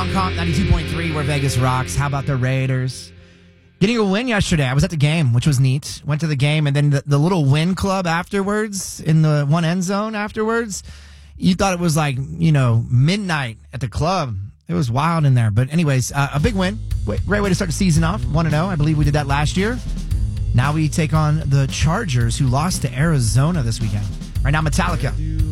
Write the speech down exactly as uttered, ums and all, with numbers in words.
on Comp ninety-two point three, where Vegas rocks. How about the Raiders? Getting a win yesterday. I was at the game, which was neat. Went to the game, and then the, the little win club afterwards, in the one end zone afterwards, you thought it was like, you know, midnight at the club. It was wild in there. But anyways, uh, a big win. Great way to start the season off. one and oh. I believe we did that last year. Now we take on the Chargers, who lost to Arizona this weekend. Right now, Metallica.